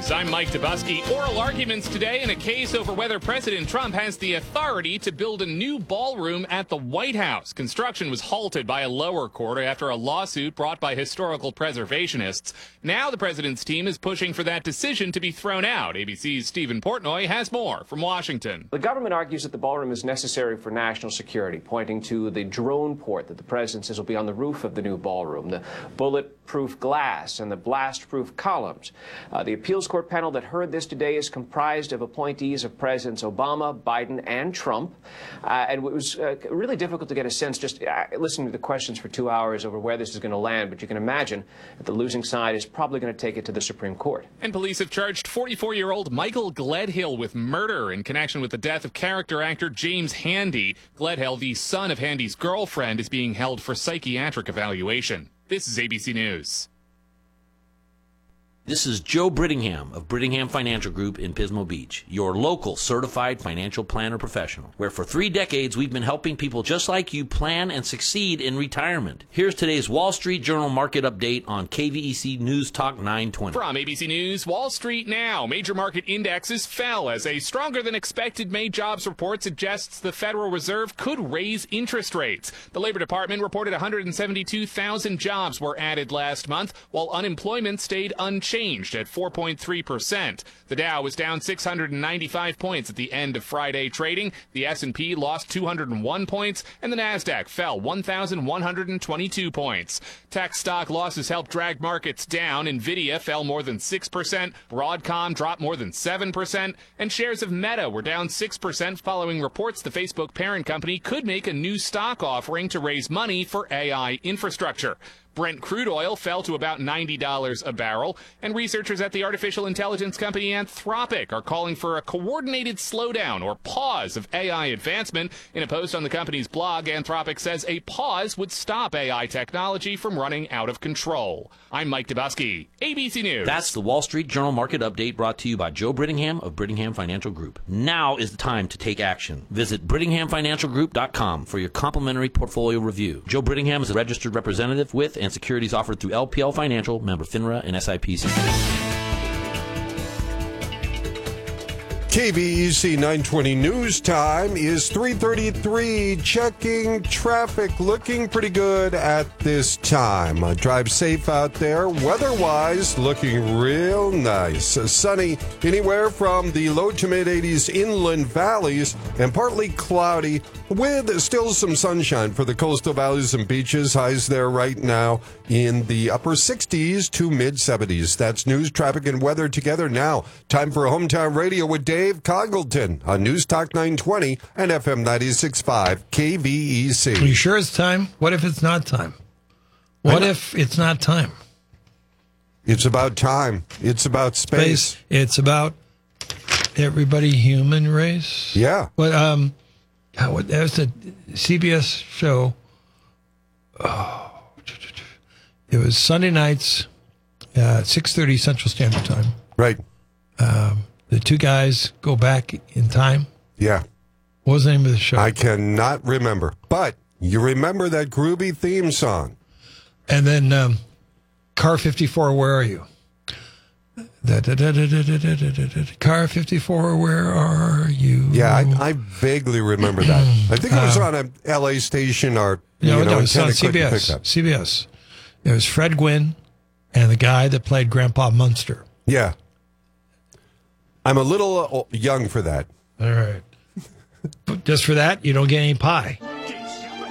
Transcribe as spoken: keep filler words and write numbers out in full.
News. I'm Mike Dubusky. Oral arguments today in a case over whether President Trump has the authority to build a new ballroom at the White House. Construction was halted by a lower court after a lawsuit brought by historical preservationists. Now the president's team is pushing for that decision to be thrown out. A B C's Stephen Portnoy has more from Washington. The government argues that the ballroom is necessary for national security, pointing to the drone port that the president says will be on the roof of the new ballroom, the bulletproof glass and the blast-proof columns. Uh, the appeals court panel that heard this today is comprised of appointees of Presidents Obama, Biden, and Trump. Uh, and it was uh, really difficult to get a sense just uh, listening to the questions for two hours over where this is going to land. But you can imagine that the losing side is probably going to take it to the Supreme Court. And police have charged forty-four-year-old Michael Gledhill with murder in connection with the death of character actor James Handy. Gledhill, the son of Handy's girlfriend, is being held for psychiatric evaluation. This is A B C News. This is Joe Brittingham of Brittingham Financial Group in Pismo Beach, your local certified financial planner professional, where for three decades we've been helping people just like you plan and succeed in retirement. Here's today's Wall Street Journal market update on K V E C News Talk nine twenty. From A B C News, Wall Street now. Major market indexes fell as a stronger than expected May jobs report suggests the Federal Reserve could raise interest rates. The Labor Department reported one hundred seventy-two thousand jobs were added last month, while unemployment stayed unchanged at four point three percent. The Dow was down six hundred ninety-five points at the end of Friday trading. The S and P lost two hundred one points, and the Nasdaq fell one thousand one hundred twenty-two points. Tech stock losses helped drag markets down. Nvidia fell more than six percent, Broadcom dropped more than seven percent, and shares of Meta were down six percent following reports the Facebook parent company could make a new stock offering to raise money for A I infrastructure. Brent crude oil fell to about ninety dollars a barrel, and researchers at the artificial intelligence company Anthropic are calling for a coordinated slowdown or pause of A I advancement. In a post on the company's blog, Anthropic says a pause would stop A I technology from running out of control. I'm Mike Dubusky, A B C News. That's the Wall Street Journal market update brought to you by Joe Brittingham of Brittingham Financial Group. Now is the time to take action. Visit Brittingham Financial Group dot com for your complimentary portfolio review. Joe Brittingham is a registered representative with and securities offered through L P L Financial, member FINRA and S I P C. K V E C nine twenty news time is three thirty-three. Checking traffic, looking pretty good at this time. Uh, drive safe out there. Weather-wise, looking real nice. Uh, sunny anywhere from the low to mid-eighties inland valleys and partly cloudy with still some sunshine for the coastal valleys and beaches. Highs there right now in the upper sixties to mid-seventies. That's news, traffic, and weather together now. Time for Hometown Radio with Dave Congleton on News Talk nine twenty and F M ninety-six point five K V E C. Are you sure it's time? What if it's not time? What if it's not time? It's about time. It's about space. space. It's about everybody, human race. Yeah. What? Um. What? That was a C B S show. Oh, it was Sunday nights, uh, six thirty Central Standard Time. Right. Um. The two guys go back in time. Yeah. What was the name of the show? I cannot remember. But you remember that groovy theme song. And then um, Car fifty-four, where are you? Da, da, da, da, da, da, da, da, da. Car fifty-four, where are you? Yeah, I, I vaguely remember that. I think it was on a L A station or, you no, know, no, it was on C B S. C B S. It was Fred Gwynn and the guy that played Grandpa Munster. Yeah. I'm a little young for that. All right. But just for that, you don't get any pie.